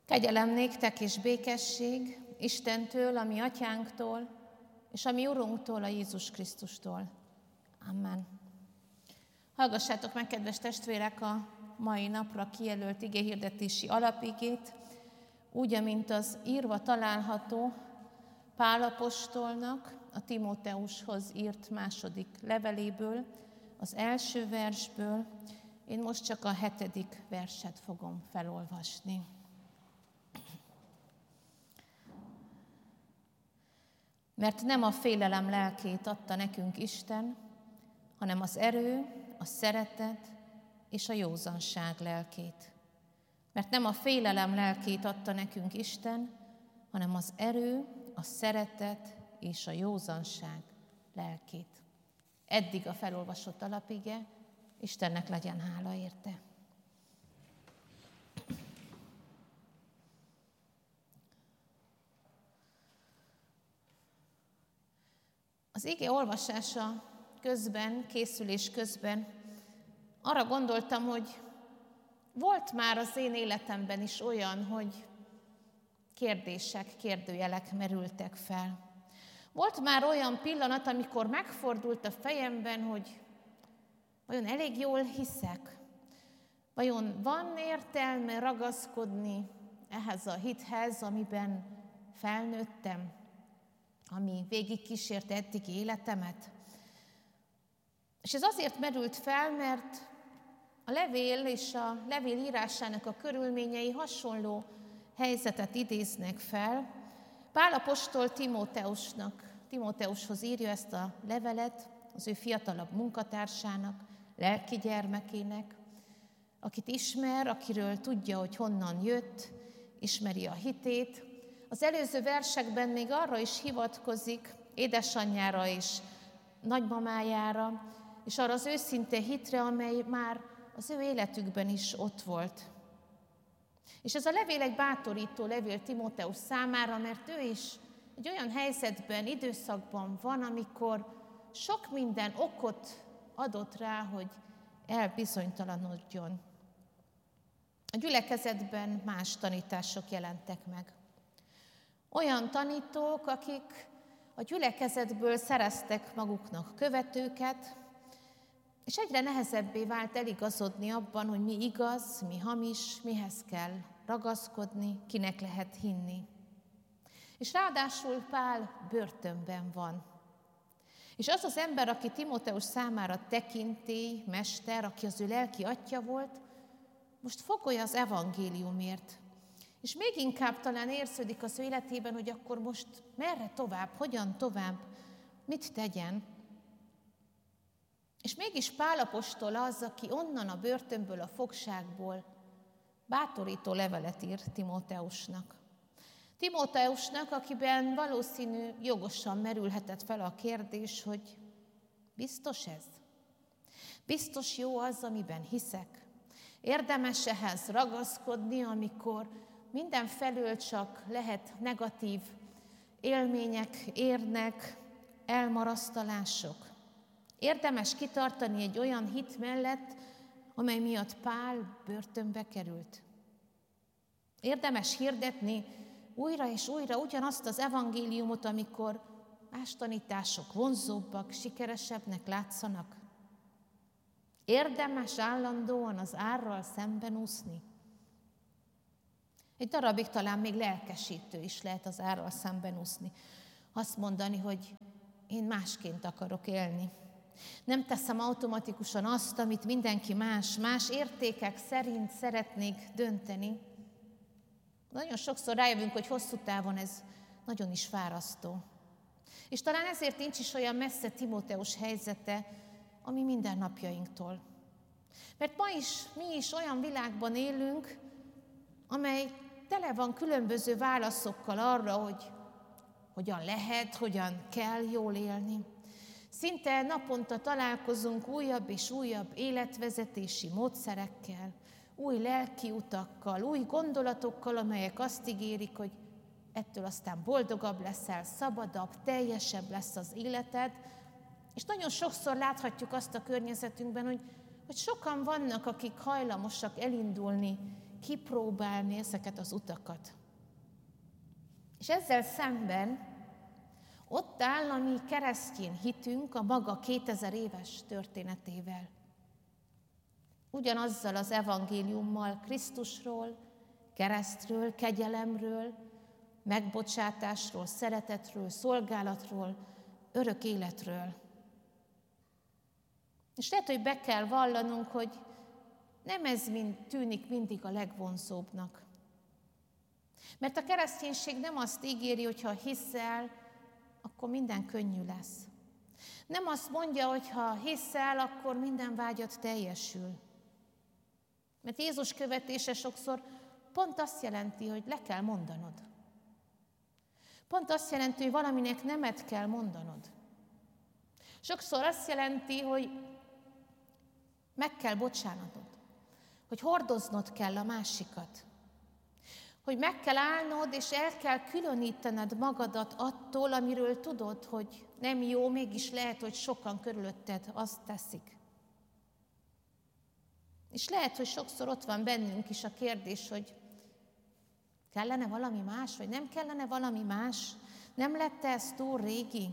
Kegyelem néktek és békesség Istentől, a mi atyánktól, és a mi Urunktól, a Jézus Krisztustól. Amen. Hallgassátok meg, kedves testvérek, a mai napra kijelölt igehirdetési alapigét, úgy, amint az írva található Pál apostolnak a Timóteushoz írt második leveléből, az első versből. Én most csak a 7. verset fogom felolvasni. Mert nem a félelem lelkét adta nekünk Isten, hanem az erő, a szeretet és a józanság lelkét. Mert nem a félelem lelkét adta nekünk Isten, hanem az erő, a szeretet és a józanság lelkét. Eddig a felolvasott alapige, Istennek legyen hála érte. Az ige olvasása közben, készülés közben arra gondoltam, hogy volt már az én életemben is olyan, hogy kérdések, kérdőjelek merültek fel. Volt már olyan pillanat, amikor megfordult a fejemben, hogy vajon elég jól hiszek? Vajon van értelme ragaszkodni ehhez a hithez, amiben felnőttem, ami végigkísérte eddigi életemet? És ez azért merült fel, mert a levél és a levél írásának a körülményei hasonló helyzetet idéznek fel. Pál apostol Timóteushoz írja ezt a levelet, az ő fiatalabb munkatársának, lelki gyermekének, akit ismer, akiről tudja, hogy honnan jött, ismeri a hitét. Az előző versekben még arra is hivatkozik, édesanyjára és nagymamájára, és arra az őszinte hitre, amely már az ő életükben is ott volt. És ez a levél egy bátorító levél Timóteus számára, mert ő is egy olyan helyzetben, időszakban van, amikor sok minden okot adott rá, hogy elbizonytalanodjon. A gyülekezetben más tanítások jelentek meg. Olyan tanítók, akik a gyülekezetből szereztek maguknak követőket, és egyre nehezebbé vált eligazodni abban, hogy mi igaz, mi hamis, mihez kell ragaszkodni, kinek lehet hinni. És ráadásul Pál börtönben van. És az az ember, aki Timóteus számára tekintély, mester, aki az ő lelki atya volt, most fokolja az evangéliumért. És még inkább talán érződik az ő életében, hogy akkor most merre tovább, hogyan tovább, mit tegyen. És mégis Pál apostol az, aki onnan a börtönből, a fogságból bátorító levelet ír Timóteusnak. Timóteusnak, akiben valószínű jogosan merülhetett fel a kérdés, hogy biztos ez? Biztos jó az, amiben hiszek? Érdemes ehhez ragaszkodni, amikor mindenfelől csak lehet negatív élmények érnek, elmarasztalások? Érdemes kitartani egy olyan hit mellett, amely miatt Pál börtönbe került? Érdemes hirdetni újra és újra ugyanazt az evangéliumot, amikor más tanítások vonzóbbak, sikeresebbnek látszanak? Érdemes állandóan az árral szemben úszni? Egy darabig talán még lelkesítő is lehet az árral szemben úszni. Azt mondani, hogy én másként akarok élni. Nem teszem automatikusan azt, amit mindenki más értékek szerint szeretnék dönteni. Nagyon sokszor rájövünk, hogy hosszú távon ez nagyon is fárasztó. És talán ezért nincs is olyan messze Timóteus helyzete, ami mindennapjainktól. Mert mi is olyan világban élünk, amely tele van különböző válaszokkal arra, hogy hogyan lehet, hogyan kell jól élni. Szinte naponta találkozunk újabb és újabb életvezetési módszerekkel, új lelki utakkal, új gondolatokkal, amelyek azt ígérik, hogy ettől aztán boldogabb leszel, szabadabb, teljesebb lesz az életed. És nagyon sokszor láthatjuk azt a környezetünkben, hogy sokan vannak, akik hajlamosak elindulni kipróbálni ezeket az utakat. És ezzel szemben ott áll a mi keresztény hitünk a maga 2000 éves történetével. Ugyanazzal az evangéliummal Krisztusról, keresztről, kegyelemről, megbocsátásról, szeretetről, szolgálatról, örök életről. És lehet, hogy be kell vallanunk, hogy nem ez tűnik mindig a legvonzóbbnak. Mert a kereszténység nem azt ígéri, hogy ha hiszel, akkor minden könnyű lesz. Nem azt mondja, hogy ha hiszel, akkor minden vágyad teljesül. Mert Jézus követése sokszor pont azt jelenti, hogy le kell mondanod. Pont azt jelenti, hogy valaminek nemet kell mondanod. Sokszor azt jelenti, hogy meg kell bocsánatod, hogy hordoznod kell a másikat, hogy meg kell állnod, és el kell különítened magadat attól, amiről tudod, hogy nem jó, mégis lehet, hogy sokan körülötted azt teszik. És lehet, hogy sokszor ott van bennünk is a kérdés, hogy kellene valami más, vagy nem kellene valami más? Nem lett ez túl régi?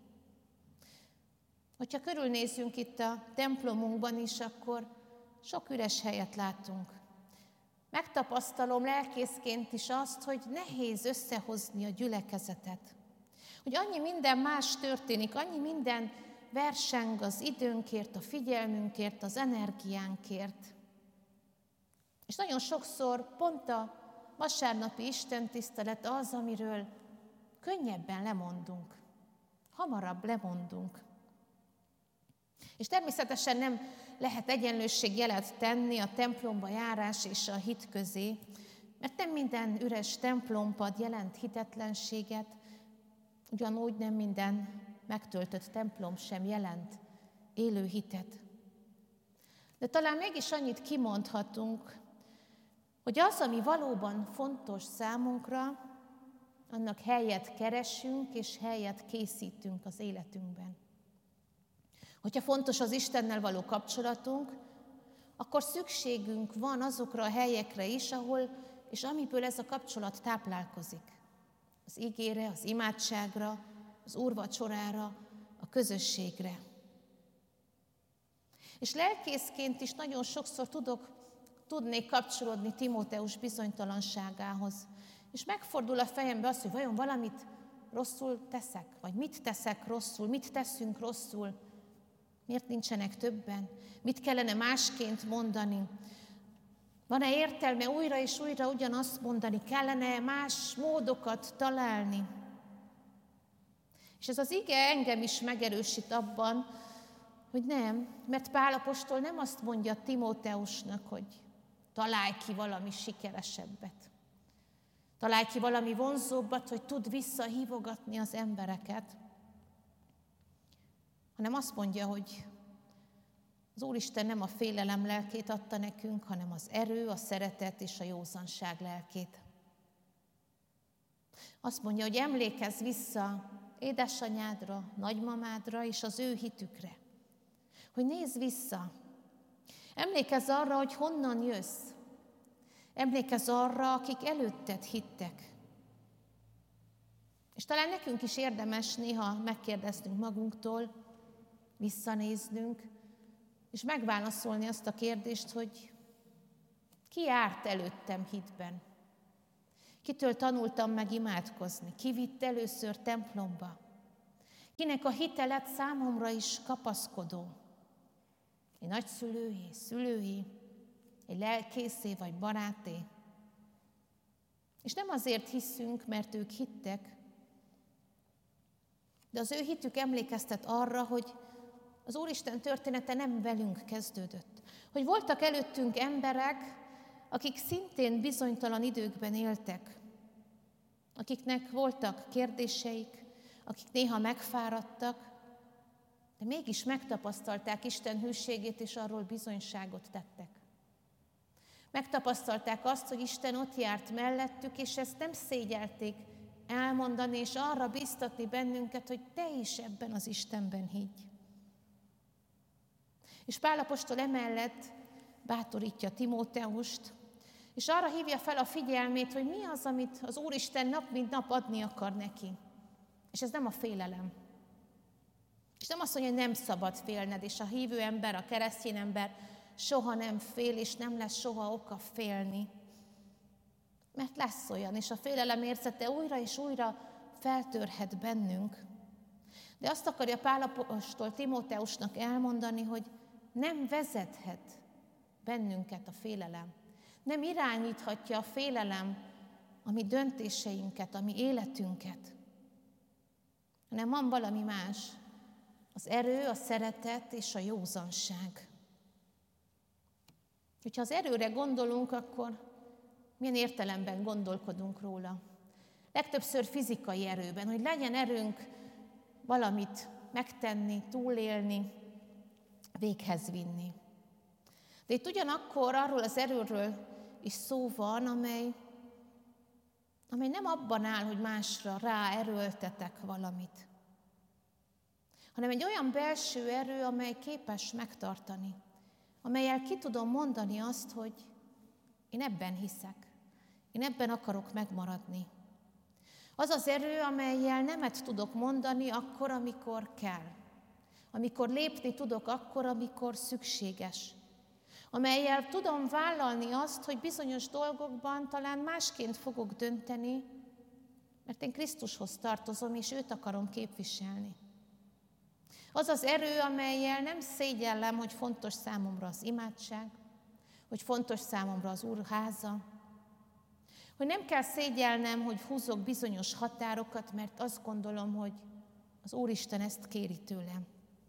Hogyha körülnézünk itt a templomunkban is, akkor sok üres helyet látunk. Megtapasztalom lelkészként is azt, hogy nehéz összehozni a gyülekezetet. Hogy annyi minden más történik, annyi minden verseng az időnkért, a figyelmünkért, az energiánkért. És nagyon sokszor pont a vasárnapi istentisztelet az, amiről könnyebben lemondunk, hamarabb lemondunk. És természetesen nem lehet egyenlőségjelet tenni a templomba járás és a hit közé, mert nem minden üres templompad jelent hitetlenséget, ugyanúgy nem minden megtöltött templom sem jelent élő hitet. De talán mégis annyit kimondhatunk, hogy az, ami valóban fontos számunkra, annak helyet keresünk és helyet készítünk az életünkben. Hogyha fontos az Istennel való kapcsolatunk, akkor szükségünk van azokra a helyekre is, ahol és amiből ez a kapcsolat táplálkozik. Az igére, az imádságra, az úrvacsorára, a közösségre. És lelkészként is nagyon sokszor tudnék kapcsolódni Timóteus bizonytalanságához. És megfordul a fejembe az, hogy vajon valamit rosszul teszek, vagy mit teszek rosszul, mit teszünk rosszul, miért nincsenek többen, mit kellene másként mondani, van-e értelme újra és újra ugyanazt mondani, kellene más módokat találni. És ez az ige engem is megerősít abban, hogy nem, mert Pál apostol nem azt mondja Timóteusnak, hogy találj ki valami sikeresebbet. Találj ki valami vonzóbbat, hogy tud visszahívogatni az embereket, hanem azt mondja, hogy az Úristen nem a félelem lelkét adta nekünk, hanem az erő, a szeretet és a józanság lelkét. Azt mondja, hogy emlékezz vissza édesanyádra, nagymamádra és az ő hitükre. Hogy nézz vissza. Emlékezz arra, hogy honnan jössz. Emlékezz arra, akik előtted hittek. És talán nekünk is érdemes néha megkérdeznünk magunktól, visszanéznünk, és megválaszolni azt a kérdést, hogy ki járt előttem hitben? Kitől tanultam meg imádkozni? Ki vitt először templomba? Kinek a hite lett számomra is kapaszkodó? Egy nagyszülői, szülői, egy lelkészé vagy baráté? És nem azért hiszünk, mert ők hittek, de az ő hitük emlékeztet arra, hogy az Úristen története nem velünk kezdődött. Hogy voltak előttünk emberek, akik szintén bizonytalan időkben éltek, akiknek voltak kérdéseik, akik néha megfáradtak, de mégis megtapasztalták Isten hűségét, és arról bizonyságot tettek. Megtapasztalták azt, hogy Isten ott járt mellettük, és ezt nem szégyelték elmondani, és arra bíztatni bennünket, hogy te is ebben az Istenben higgy. És Pál apostol emellett bátorítja Timóteust, És arra hívja fel a figyelmét, hogy mi az, amit az Úristen nap mint nap adni akar neki. És ez nem a félelem. És nem azt mondja, hogy nem szabad félned, és a hívő ember, a keresztény ember soha nem fél, és nem lesz soha oka félni. Mert lesz olyan, és a félelem érzete újra és újra feltörhet bennünk. De azt akarja Pál apostol Timóteusnak elmondani, hogy nem vezethet bennünket a félelem. Nem irányíthatja a félelem a mi döntéseinket, a mi életünket. Hanem van valami más. Az erő, a szeretet és a józanság. Hogyha az erőre gondolunk, akkor milyen értelemben gondolkodunk róla? Legtöbbször fizikai erőben, hogy legyen erőnk valamit megtenni, túlélni, véghez vinni. De itt ugyanakkor arról az erőről is szó van, amely nem abban áll, hogy másra ráerőltetek valamit, hanem egy olyan belső erő, amely képes megtartani, amellyel ki tudom mondani azt, hogy én ebben hiszek, én ebben akarok megmaradni. Az az erő, amellyel nemet tudok mondani akkor, amikor kell, amikor lépni tudok akkor, amikor szükséges, amellyel tudom vállalni azt, hogy bizonyos dolgokban talán másként fogok dönteni, mert én Krisztushoz tartozom, és őt akarom képviselni. Az az erő, amellyel nem szégyellem, hogy fontos számomra az imádság, hogy fontos számomra az Úr háza, hogy nem kell szégyellnem, hogy húzok bizonyos határokat, mert azt gondolom, hogy az Úristen ezt kéri tőlem.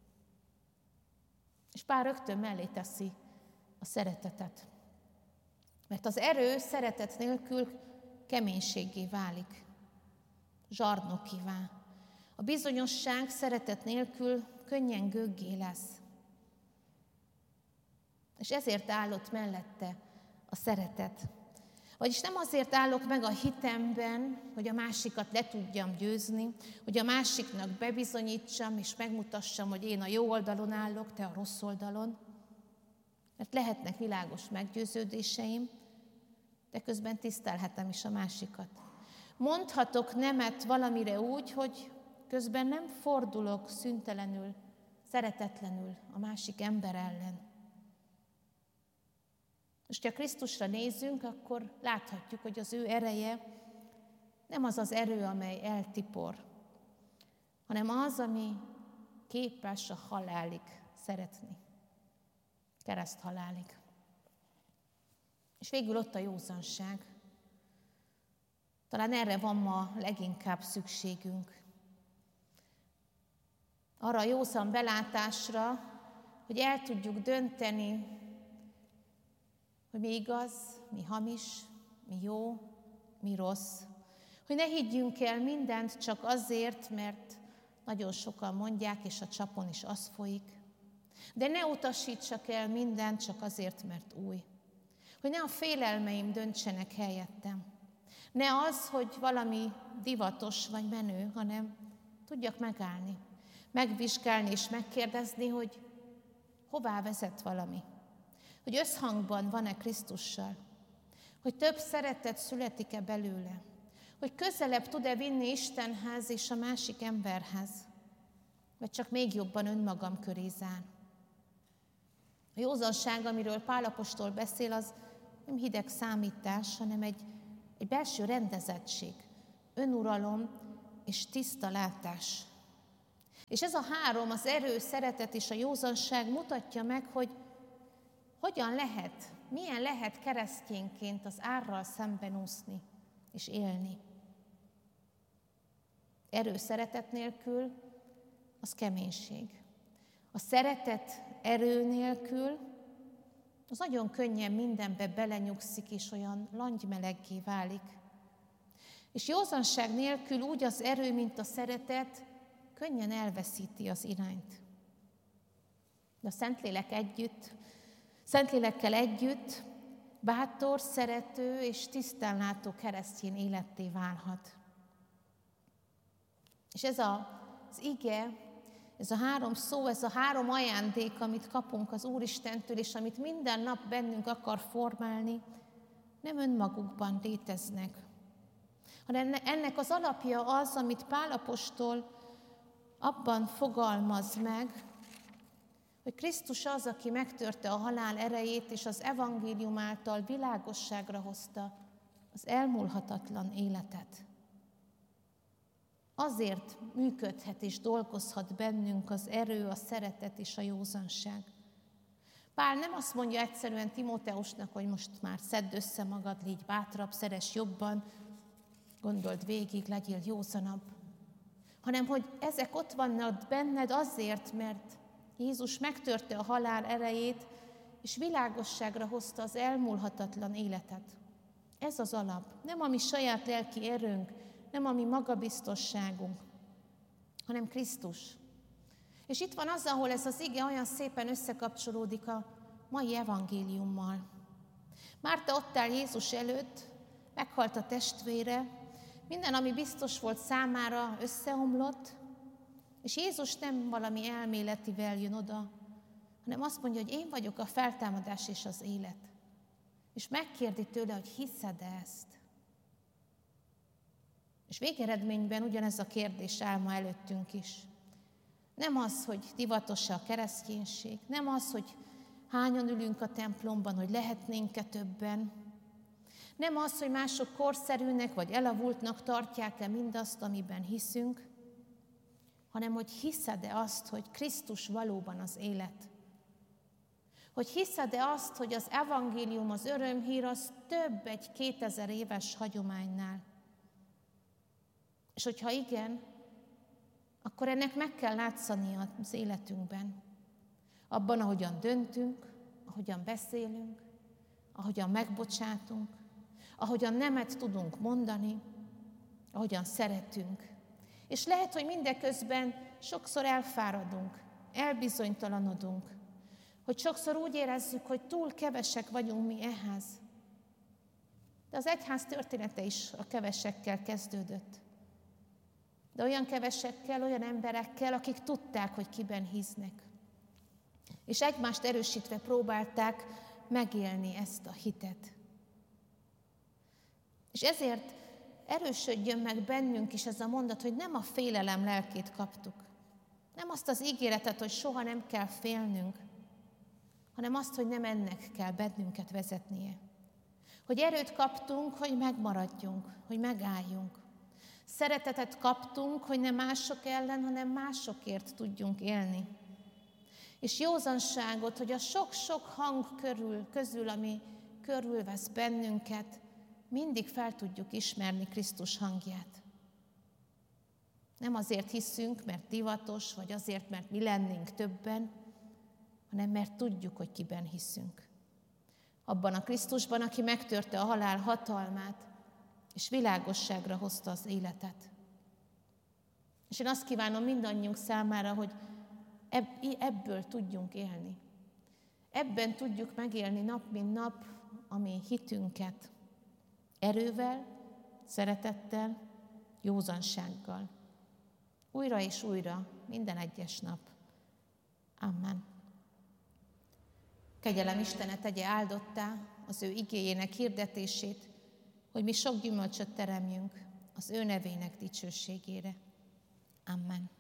És Pál rögtön mellé teszi a szeretetet. Mert az erő szeretet nélkül keménységgé válik, zsarnokivá. A bizonyosság szeretet nélkül könnyen göggé lesz. És ezért állott mellette a szeretet. Vagyis nem azért állok meg a hitemben, hogy a másikat le tudjam győzni, hogy a másiknak bebizonyítsam és megmutassam, hogy én a jó oldalon állok, te a rossz oldalon. Mert lehetnek világos meggyőződéseim, de közben tisztelhetem is a másikat. Mondhatok nemet valamire úgy, hogy közben nem fordulok szüntelenül, szeretetlenül a másik ember ellen. És ha Krisztusra nézünk, akkor láthatjuk, hogy az ő ereje nem az az erő, amely eltipor, hanem az, ami képes a halálig szeretni. Kereszthalálig. És végül ott a józanság. Talán erre van ma leginkább szükségünk. Arra a józan belátásra, hogy el tudjuk dönteni, hogy mi igaz, mi hamis, mi jó, mi rossz. Hogy ne higgyünk el mindent csak azért, mert nagyon sokan mondják, és a csapon is az folyik. De ne utasítsak el mindent csak azért, mert új. Hogy ne a félelmeim döntsenek helyettem. Ne az, hogy valami divatos vagy menő, hanem tudjak megállni, megvizsgálni és megkérdezni, hogy hová vezet valami. Hogy összhangban van-e Krisztussal. Hogy több szeretet születik-e belőle. Hogy közelebb tud-e vinni Istenhez és a másik emberhez. Vagy csak még jobban önmagam köré zár. A józanság, amiről Pál apostol beszél, az nem hideg számítás, hanem egy belső rendezettség, önuralom és tiszta látás. És ez a három, az erő, szeretet és a józanság mutatja meg, hogy hogyan lehet, milyen lehet keresztényként az árral szemben úszni és élni. Erő szeretet nélkül az keménység. A szeretet erő nélkül az nagyon könnyen mindenbe belenyugszik, és olyan langymeleggé válik. És józanság nélkül úgy az erő, mint a szeretet, könnyen elveszíti az irányt. De a Szentlélekkel együtt bátor, szerető és tisztánlátó keresztény életté válhat. És ez az ige, ez a három szó, ez a három ajándék, amit kapunk az Úristentől, és amit minden nap bennünk akar formálni, nem önmagukban léteznek, hanem ennek az alapja az, amit Pál apostol abban fogalmaz meg, hogy Krisztus az, aki megtörte a halál erejét, és az evangélium által világosságra hozta az elmúlhatatlan életet. Azért működhet és dolgozhat bennünk az erő, a szeretet és a józanság. Pál nem azt mondja egyszerűen Timóteusnak, hogy most már szedd össze magad, légy bátrabb, szeress jobban, gondold végig, legyél józanabb, hanem hogy ezek ott vannak benned azért, mert Jézus megtörte a halál erejét, és világosságra hozta az elmúlhatatlan életet. Ez az alap. Nem a mi saját lelki erőnk, nem a mi magabiztosságunk, hanem Krisztus. És itt van az, ahol ez az ige olyan szépen összekapcsolódik a mai evangéliummal. Márta ott áll Jézus előtt, meghalt a testvére, minden, ami biztos volt számára, összeomlott, és Jézus nem valami elméletivel jön oda, hanem azt mondja, hogy én vagyok a feltámadás és az élet. És megkérdi tőle, hogy hiszed-e ezt? És végeredményben ugyanez a kérdés áll ma előttünk is. Nem az, hogy divatos-e a kereszténység, nem az, hogy hányan ülünk a templomban, hogy lehetnénk-e többen, nem az, hogy mások korszerűnek vagy elavultnak tartják-e mindazt, amiben hiszünk, hanem hogy hiszed-e azt, hogy Krisztus valóban az élet. Hogy hiszed-e azt, hogy az evangélium, az örömhír, az több egy 2000 éves hagyománynál. És hogyha igen, akkor ennek meg kell látszani az életünkben. Abban, ahogyan döntünk, ahogyan beszélünk, ahogyan megbocsátunk, ahogyan nemet tudunk mondani, ahogyan szeretünk. És lehet, hogy mindeközben sokszor elfáradunk, elbizonytalanodunk, hogy sokszor úgy érezzük, hogy túl kevesek vagyunk mi ehhez. De az egyház története is a kevesekkel kezdődött. De olyan kevesekkel, olyan emberekkel, akik tudták, hogy kiben hisznek. És egymást erősítve próbálták megélni ezt a hitet. És ezért erősödjön meg bennünk is ez a mondat, hogy nem a félelem lelkét kaptuk. Nem azt az ígéretet, hogy soha nem kell félnünk, hanem azt, hogy nem ennek kell bennünket vezetnie. Hogy erőt kaptunk, hogy megmaradjunk, hogy megálljunk. Szeretetet kaptunk, hogy nem mások ellen, hanem másokért tudjunk élni. És józanságot, hogy a sok-sok hang közül, ami körülvesz bennünket, mindig fel tudjuk ismerni Krisztus hangját. Nem azért hiszünk, mert divatos, vagy azért, mert mi lennénk többen, hanem mert tudjuk, hogy kiben hiszünk. Abban a Krisztusban, aki megtörte a halál hatalmát, és világosságra hozta az életet. És én azt kívánom mindannyiunk számára, hogy ebből tudjunk élni. Ebben tudjuk megélni nap, mint nap a mi hitünket. Erővel, szeretettel, józansággal. Újra és újra, minden egyes nap. Amen. Kegyelem Istene tegye áldottá az ő igéjének hirdetését, hogy mi sok gyümölcsöt teremjünk az ő nevének dicsőségére. Amen.